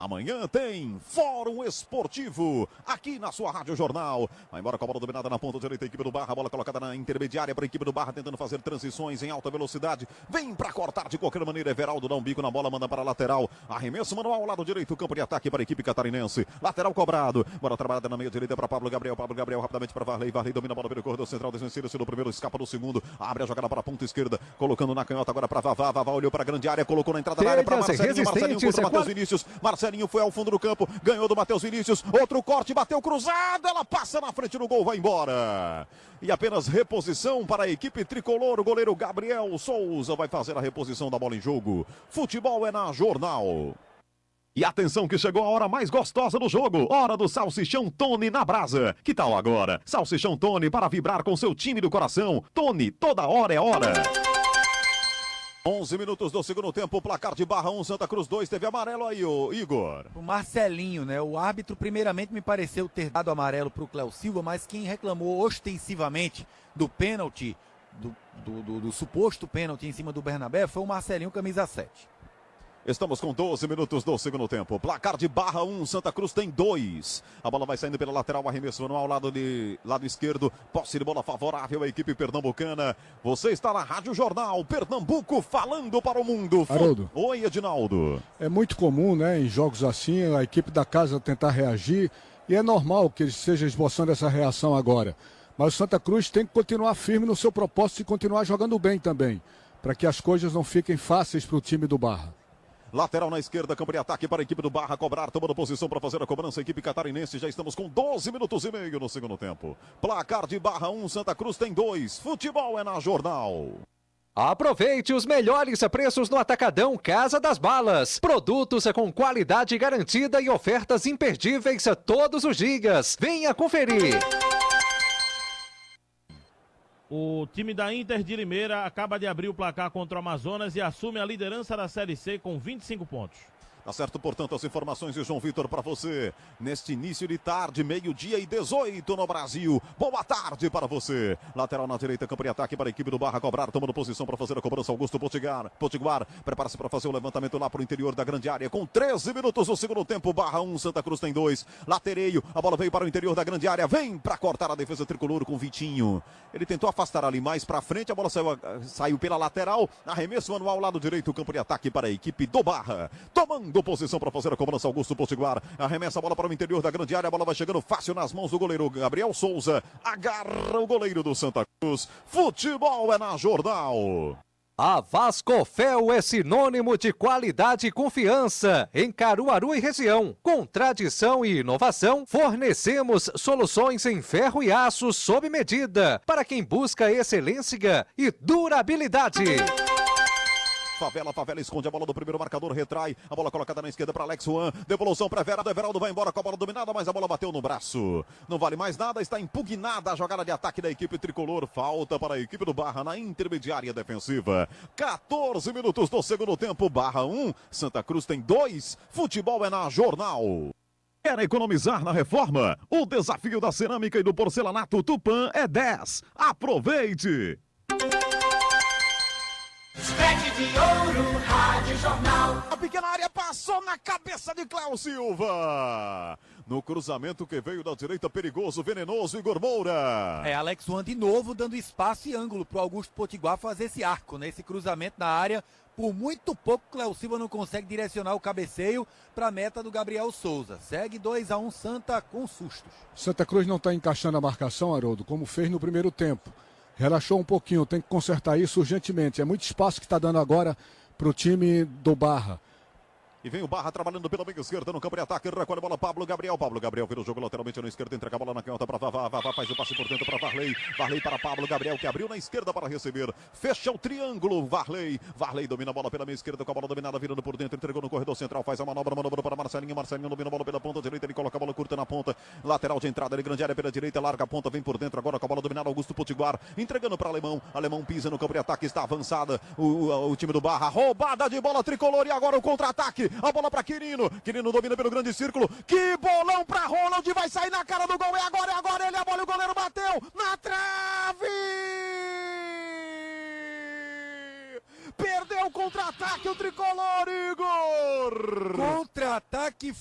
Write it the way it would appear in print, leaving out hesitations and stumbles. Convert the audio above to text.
Amanhã tem Fórum Esportivo, aqui na sua Rádio Jornal. Vai embora com a bola dominada na ponta direita, a equipe do Barra, a bola colocada na intermediária para a equipe do Barra, tentando fazer transições em alta velocidade. Vem para cortar de qualquer maneira, Everaldo dá um bico na bola, manda para a lateral. Arremesso manual, lado direito, campo de ataque para a equipe catarinense. Lateral cobrado, bola trabalhada na meia direita para Pablo Gabriel rapidamente para Varley. Varley domina a bola pelo corredor central, desvencilha-se no primeiro, escapa no segundo. Abre a jogada para a ponta esquerda, colocando na canhota agora para Vavá. Vavá olhou para a grande área, colocou na entrada da área para Marcelinho. Marcelinho contra o Matheus Vinícius. Marcelinho foi ao fundo do campo, ganhou do Matheus Vinícius, outro corte, bateu cruzado, ela passa na frente do gol, vai embora. E apenas reposição para a equipe tricolor, o goleiro Gabriel Souza vai fazer a reposição da bola em jogo. Futebol é na Jornal. E atenção que chegou a hora mais gostosa do jogo, hora do Salsichão Tony na brasa. Que tal agora? Salsichão Tony para vibrar com seu time do coração. Tony, toda hora é hora. 11 minutos do segundo tempo, placar de Barra 1, Santa Cruz 2, teve amarelo aí, o Igor. O Marcelinho, né? O árbitro primeiramente me pareceu ter dado amarelo para o Cléo Silva, mas quem reclamou ostensivamente do pênalti, do suposto pênalti em cima do Bernabé, foi o Marcelinho, camisa 7. Estamos com 12 minutos do segundo tempo. Placar de Barra 1, Santa Cruz tem 2. A bola vai saindo pela lateral, arremesso manual, lado esquerdo. Posse de bola favorável à equipe pernambucana. Você está na Rádio Jornal, Pernambuco falando para o mundo. Haroldo. Oi, Edinaldo. É muito comum, né, em jogos assim, a equipe da casa tentar reagir. E é normal que ele esteja esboçando essa reação agora. Mas o Santa Cruz tem que continuar firme no seu propósito e continuar jogando bem também. Para que as coisas não fiquem fáceis para o time do Barra. Lateral na esquerda, campo de ataque para a equipe do Barra cobrar, tomando posição para fazer a cobrança, a equipe catarinense. Já estamos com 12 minutos e meio no segundo tempo. Placar de Barra 1, Santa Cruz tem 2. Futebol é na Jornal. Aproveite os melhores preços no Atacadão Casa das Balas. Produtos com qualidade garantida e ofertas imperdíveis a todos os dias. Venha conferir. O time da Inter de Limeira acaba de abrir o placar contra o Amazonas e assume a liderança da Série C com 25 pontos. Tá certo, portanto, as informações de João Vitor para você. Neste início de tarde, 12:18 no Brasil. Boa tarde para você. Lateral na direita, campo de ataque para a equipe do Barra cobrar, tomando posição para fazer a cobrança. Augusto Potiguar prepara-se para fazer o levantamento lá para o interior da grande área. Com 13 minutos no segundo tempo, Barra 1, Santa Cruz tem 2. Latereio, a bola veio para o interior da grande área. Vem para cortar a defesa tricolor com Vitinho. Ele tentou afastar ali mais para frente, a bola saiu pela lateral. Arremesso manual, lado direito, campo de ataque para a equipe do Barra. Tomando posição para fazer a cobrança, Augusto Potiguar arremessa a bola para o interior da grande área, a bola vai chegando fácil nas mãos do goleiro Gabriel Souza, agarra o goleiro do Santa Cruz. Futebol é na Jornal. A Vascofel é sinônimo de qualidade e confiança em Caruaru e região. Com tradição e inovação, fornecemos soluções em ferro e aço sob medida para quem busca excelência e durabilidade. Favela esconde a bola do primeiro marcador, retrai, a bola colocada na esquerda para Alex Juan, devolução para Everaldo vai embora com a bola dominada, mas a bola bateu no braço, não vale mais nada, está impugnada a jogada de ataque da equipe tricolor, falta para a equipe do Barra na intermediária defensiva. 14 minutos do segundo tempo, Barra 1, Santa Cruz tem 2, futebol é na Jornal. Quer economizar na reforma? O desafio da cerâmica e do porcelanato Tupã é 10, aproveite! Escrete de ouro, Rádio Jornal. A pequena área passou na cabeça de Cléo Silva. No cruzamento que veio da direita, perigoso, venenoso, Igor Moura. É, Alex Juan de novo dando espaço e ângulo para o Augusto Potiguar fazer esse arco, né? Esse cruzamento na área. Por muito pouco, Cléo Silva não consegue direcionar o cabeceio para a meta do Gabriel Souza. Segue 2-1 Santa com sustos. Santa Cruz não está encaixando a marcação, Haroldo, como fez no primeiro tempo. Relaxou um pouquinho, tem que consertar isso urgentemente. É muito espaço que está dando agora para o time do Barra. E vem o Barra trabalhando pela meia esquerda no campo de ataque. Recolhe a bola, Pablo Gabriel vira o jogo lateralmente na esquerda. Entrega a bola na canhota para Vavá. Vavá faz o passe por dentro para Varley. Varley para Pablo Gabriel, que abriu na esquerda para receber. Fecha o triângulo, Varley. Varley domina a bola pela meia esquerda com a bola dominada, virando por dentro. Entregou no corredor central, faz a manobra para Marcelinho. Marcelinho domina a bola pela ponta direita. Ele coloca a bola curta na ponta. Lateral de entrada, ele grande área pela direita. Larga a ponta, vem por dentro agora com a bola dominada. Augusto Potiguar entregando para Alemão. Alemão pisa no campo de ataque, está avançada. O time do Barra. Roubada de bola tricolor e agora o contra-ataque. A bola para Quirino. Quirino domina pelo grande círculo. Que bolão para Ronald. Vai sair na cara do gol. É agora. Ele a bola. O goleiro bateu na trave. Perdeu o contra-ataque, o tricolor, Igor! Contra-ataque